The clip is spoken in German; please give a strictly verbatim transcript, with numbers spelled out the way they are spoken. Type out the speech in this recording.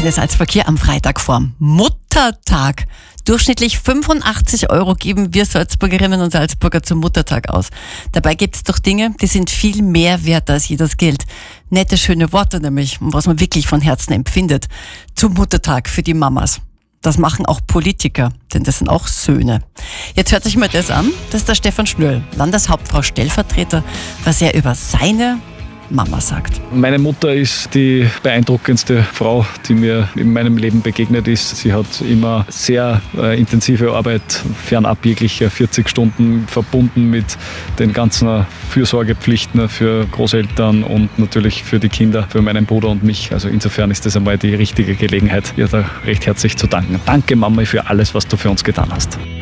kenne es als Verkehr am Freitag vorm Muttertag. Durchschnittlich fünfundachtzig Euro geben wir Salzburgerinnen und Salzburger zum Muttertag aus. Dabei gibt es doch Dinge, die sind viel mehr wert als jedes Geld. Nette, schöne Worte nämlich, was man wirklich von Herzen empfindet. Zum Muttertag für die Mamas. Das machen auch Politiker, denn das sind auch Söhne. Jetzt hört sich mal das an, das ist der Stefan Schnöll, Landeshauptfrau Stellvertreter, was er über seine Mama sagt. Meine Mutter ist die beeindruckendste Frau, die mir in meinem Leben begegnet ist. Sie hat immer sehr äh, intensive Arbeit, fernab jeglicher vierzig Stunden, verbunden mit den ganzen Fürsorgepflichten für Großeltern und natürlich für die Kinder, für meinen Bruder und mich. Also insofern ist das einmal die richtige Gelegenheit, ihr da recht herzlich zu danken. Danke Mama für alles, was du für uns getan hast.